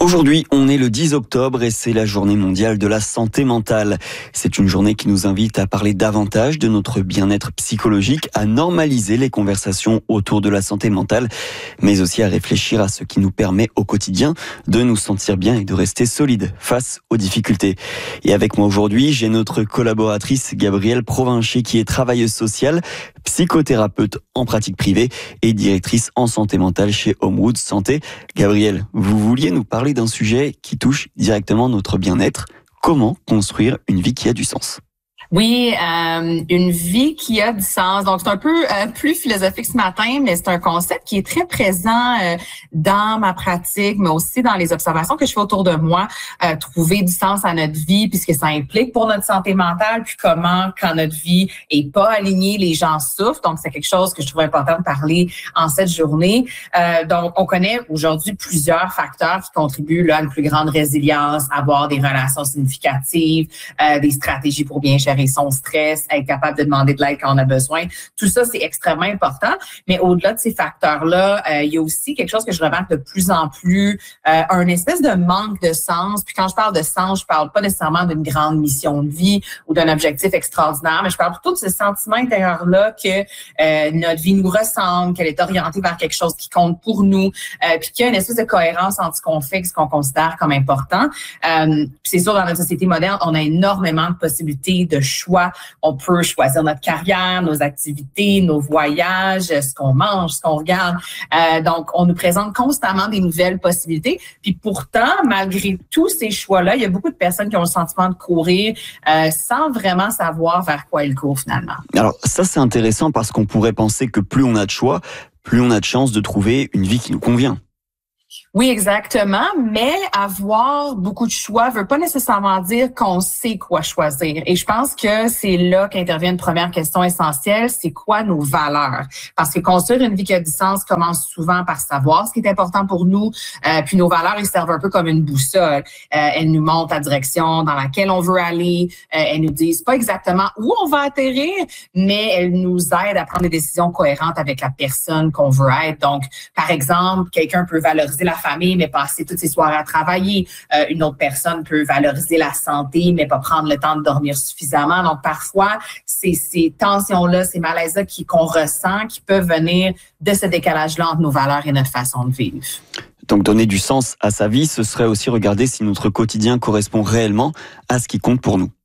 Aujourd'hui, on est le 10 octobre et c'est la journée mondiale de la santé mentale. C'est une journée qui nous invite à parler davantage de notre bien-être psychologique, à normaliser les conversations autour de la santé mentale, mais aussi à réfléchir à ce qui nous permet au quotidien de nous sentir bien et de rester solides face aux difficultés. Et avec moi aujourd'hui, j'ai notre collaboratrice Gabrielle Provincier qui est travailleuse sociale, psychothérapeute en pratique privée et directrice en santé mentale chez Homewood Santé. Gabrielle, vous vouliez nous parler d'un sujet qui touche directement notre bien-être. Comment construire une vie qui a du sens ? Oui, une vie qui a du sens. Donc, c'est un peu plus philosophique ce matin, mais c'est un concept qui est très présent dans ma pratique, mais aussi dans les observations que je fais autour de moi. Trouver du sens à notre vie, puis ce que ça implique pour notre santé mentale, puis comment, quand notre vie est pas alignée, les gens souffrent. Donc, c'est quelque chose que je trouve important de parler en cette journée. Donc, on connaît aujourd'hui plusieurs facteurs qui contribuent là, à une plus grande résilience, avoir des relations significatives, des stratégies pour bien gérer son stress, être capable de demander de l'aide quand on a besoin. Tout ça, c'est extrêmement important. Mais au-delà de ces facteurs-là, il y a aussi quelque chose que je remarque de plus en plus, un espèce de manque de sens. Puis quand je parle de sens, je parle pas nécessairement d'une grande mission de vie ou d'un objectif extraordinaire, mais je parle plutôt de ce sentiment intérieur-là que notre vie nous ressemble, qu'elle est orientée vers quelque chose qui compte pour nous, puis qu'il y a une espèce de cohérence entre ce qu'on fait et ce qu'on considère comme important. Puis c'est sûr, dans notre société moderne, on a énormément de possibilités de choix. On peut choisir notre carrière, nos activités, nos voyages, ce qu'on mange, ce qu'on regarde. Donc, on nous présente constamment des nouvelles possibilités. Puis pourtant, malgré tous ces choix-là, il y a beaucoup de personnes qui ont le sentiment de courir sans vraiment savoir vers quoi ils courent finalement. Alors ça, c'est intéressant parce qu'on pourrait penser que plus on a de choix, plus on a de chances de trouver une vie qui nous convient. Oui, exactement. Mais avoir beaucoup de choix veut pas nécessairement dire qu'on sait quoi choisir. Et je pense que c'est là qu'intervient une première question essentielle. C'est quoi nos valeurs? Parce que construire une vie qui a du sens commence souvent par savoir ce qui est important pour nous. Puis nos valeurs, elles servent un peu comme une boussole. Elles nous montrent la direction dans laquelle on veut aller. Elles nous disent pas exactement où on va atterrir, mais elles nous aident à prendre des décisions cohérentes avec la personne qu'on veut être. Donc, par exemple, quelqu'un peut valoriser la famille, mais passer toutes ses soirées à travailler. Une autre personne peut valoriser la santé, mais pas prendre le temps de dormir suffisamment. Donc, parfois, c'est ces tensions-là, ces malaises-là qu'on ressent, qui peuvent venir de ce décalage-là entre nos valeurs et notre façon de vivre. Donc, donner du sens à sa vie, ce serait aussi regarder si notre quotidien correspond réellement à ce qui compte pour nous.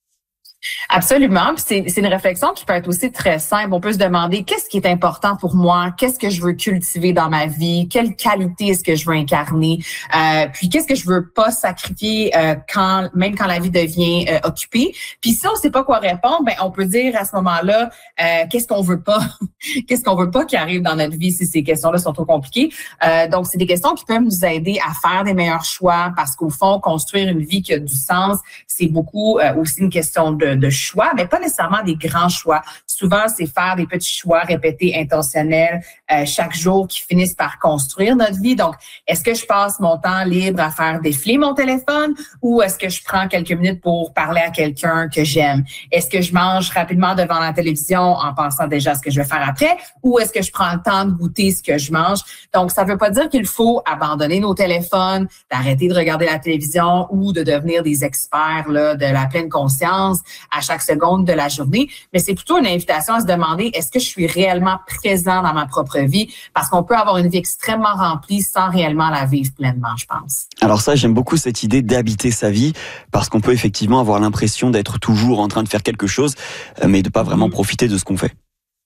Absolument. Puis c'est une réflexion qui peut être aussi très simple. On peut se demander qu'est-ce qui est important pour moi, qu'est-ce que je veux cultiver dans ma vie, quelle qualité est-ce que je veux incarner, puis qu'est-ce que je veux pas sacrifier même quand la vie devient occupée. Puis si on sait pas quoi répondre, ben on peut dire à ce moment-là qu'est-ce qu'on veut pas, qu'est-ce qu'on veut pas qui arrive dans notre vie si ces questions-là sont trop compliquées. Donc c'est des questions qui peuvent nous aider à faire des meilleurs choix parce qu'au fond construire une vie qui a du sens, c'est beaucoup aussi une question de choix, mais pas nécessairement des grands choix. Souvent, c'est faire des petits choix répétés, intentionnels, chaque jour qui finissent par construire notre vie. Donc, est-ce que je passe mon temps libre à faire défiler mon téléphone ou est-ce que je prends quelques minutes pour parler à quelqu'un que j'aime? Est-ce que je mange rapidement devant la télévision en pensant déjà à ce que je vais faire après ou est-ce que je prends le temps de goûter ce que je mange? Donc, ça veut pas dire qu'il faut abandonner nos téléphones, d'arrêter de regarder la télévision ou de devenir des experts là, de la pleine conscience à chaque seconde de la journée, mais c'est plutôt une invitation à se demander est-ce que je suis réellement présent dans ma propre vie? Parce qu'on peut avoir une vie extrêmement remplie sans réellement la vivre pleinement, je pense. Alors ça, j'aime beaucoup cette idée d'habiter sa vie, parce qu'on peut effectivement avoir l'impression d'être toujours en train de faire quelque chose, mais de pas vraiment profiter de ce qu'on fait.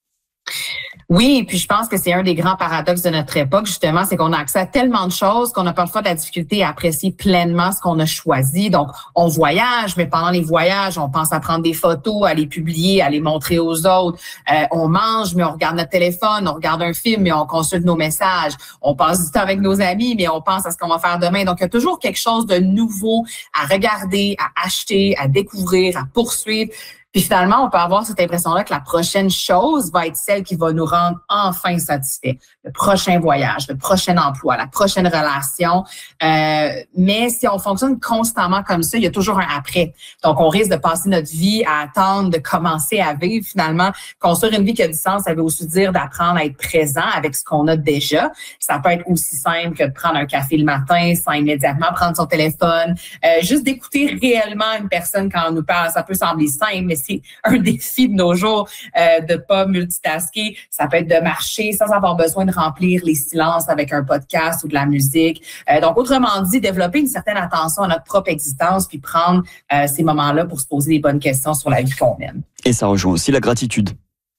Oui, puis je pense que c'est un des grands paradoxes de notre époque, justement, c'est qu'on a accès à tellement de choses qu'on a parfois de la difficulté à apprécier pleinement ce qu'on a choisi. Donc, on voyage, mais pendant les voyages, on pense à prendre des photos, à les publier, à les montrer aux autres. On mange, mais on regarde notre téléphone, on regarde un film, mais on consulte nos messages. On passe du temps avec nos amis, mais on pense à ce qu'on va faire demain. Donc, il y a toujours quelque chose de nouveau à regarder, à acheter, à découvrir, à poursuivre. Puis finalement, on peut avoir cette impression-là que la prochaine chose va être celle qui va nous rendre enfin satisfaits. Le prochain voyage, le prochain emploi, la prochaine relation. Mais si on fonctionne constamment comme ça, il y a toujours un après. Donc, on risque de passer notre vie à attendre de commencer à vivre. Finalement, construire une vie qui a du sens, ça veut aussi dire d'apprendre à être présent avec ce qu'on a déjà. Ça peut être aussi simple que de prendre un café le matin sans immédiatement prendre son téléphone. Juste d'écouter réellement une personne quand on nous parle. Ça peut sembler simple, mais c'est un défi de nos jours de pas multitasker. Ça peut être de marcher sans avoir besoin de remplir les silences avec un podcast ou de la musique. Donc, autrement dit, développer une certaine attention à notre propre existence puis prendre ces moments-là pour se poser les bonnes questions sur la vie qu'on mène. Et ça rejoint aussi la gratitude.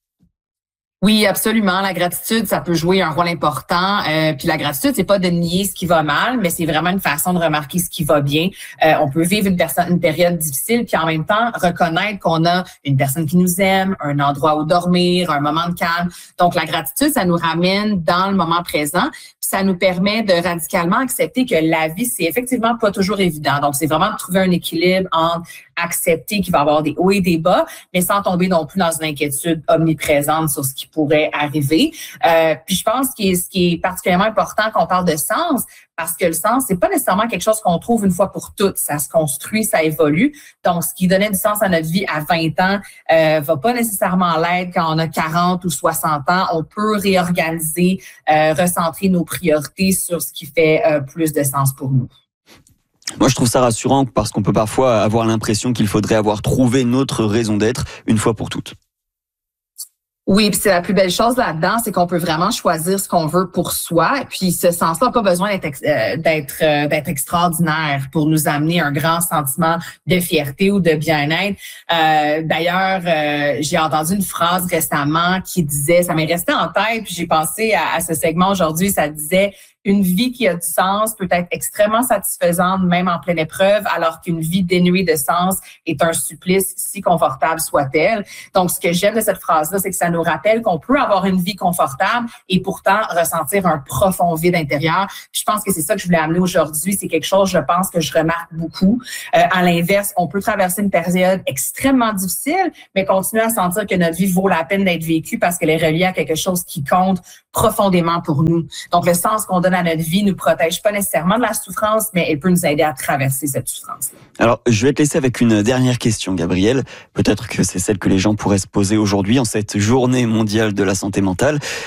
Oui, absolument. La gratitude, ça peut jouer un rôle important. Puis la gratitude, c'est pas de nier ce qui va mal, mais c'est vraiment une façon de remarquer ce qui va bien. On peut vivre une période difficile, puis en même temps reconnaître qu'on a une personne qui nous aime, un endroit où dormir, un moment de calme. Donc la gratitude, ça nous ramène dans le moment présent. Puis ça nous permet de radicalement accepter que la vie, c'est effectivement pas toujours évident. Donc c'est vraiment de trouver un équilibre entre accepter qu'il va y avoir des hauts et des bas, mais sans tomber non plus dans une inquiétude omniprésente sur ce qui pourrait arriver. Puis je pense que ce qui est particulièrement important quand on parle de sens, parce que le sens, c'est pas nécessairement quelque chose qu'on trouve une fois pour toutes. Ça se construit, ça évolue. Donc, ce qui donnait du sens à notre vie à 20 ans va pas nécessairement l'être quand on a 40 ou 60 ans. On peut réorganiser, recentrer nos priorités sur ce qui fait plus de sens pour nous. Moi, je trouve ça rassurant parce qu'on peut parfois avoir l'impression qu'il faudrait avoir trouvé notre raison d'être une fois pour toutes. Oui, puis c'est la plus belle chose là-dedans, c'est qu'on peut vraiment choisir ce qu'on veut pour soi. Puis ce sens-là n'a pas besoin d'être extraordinaire pour nous amener un grand sentiment de fierté ou de bien-être. D'ailleurs, j'ai entendu une phrase récemment qui disait, ça m'est resté en tête, puis j'ai pensé à ce segment aujourd'hui, ça disait: une vie qui a du sens peut être extrêmement satisfaisante, même en pleine épreuve, alors qu'une vie dénuée de sens est un supplice, si confortable soit-elle. Donc, ce que j'aime de cette phrase-là, c'est que ça nous rappelle qu'on peut avoir une vie confortable et pourtant ressentir un profond vide intérieur. Puis je pense que c'est ça que je voulais amener aujourd'hui. C'est quelque chose, je pense, que je remarque beaucoup. À l'inverse, on peut traverser une période extrêmement difficile, mais continuer à sentir que notre vie vaut la peine d'être vécue parce qu'elle est reliée à quelque chose qui compte profondément pour nous. Donc, le sens qu'on donne à notre vie ne nous protège pas nécessairement de la souffrance, mais elle peut nous aider à traverser cette souffrance. Alors, je vais te laisser avec une dernière question, Gabrielle. Peut-être que c'est celle que les gens pourraient se poser aujourd'hui en cette journée mondiale de la santé mentale.